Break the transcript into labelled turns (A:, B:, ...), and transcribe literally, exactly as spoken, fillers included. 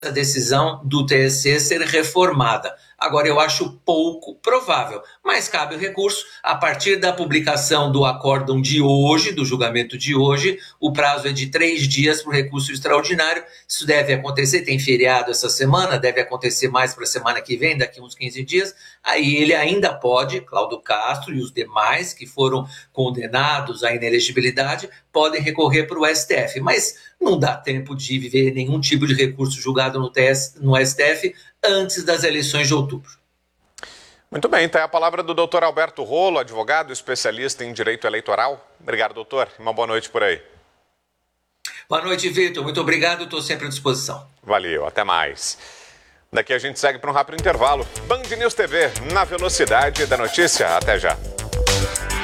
A: essa decisão do T S E ser reformada. Agora, eu acho pouco provável, mas cabe o recurso. A partir da publicação do acórdão de hoje, do julgamento de hoje, o prazo é de três dias para o recurso extraordinário. Isso deve acontecer, tem feriado essa semana, deve acontecer mais para a semana que vem, daqui uns quinze dias. Aí ele ainda pode, Cláudio Castro e os demais que foram condenados à inelegibilidade, podem recorrer para o S T F, mas não dá tempo de viver nenhum tipo de recurso julgado no, T S, no S T F antes das eleições de outubro.
B: Muito bem, então é a palavra do doutor Alberto Rolo, advogado especialista em direito eleitoral. Obrigado, doutor. Uma boa noite por aí.
A: Boa noite, Vitor. Muito obrigado, estou sempre à disposição.
B: Valeu, até mais. Daqui a gente segue para um rápido intervalo. Band News T V, na velocidade da notícia. Até já.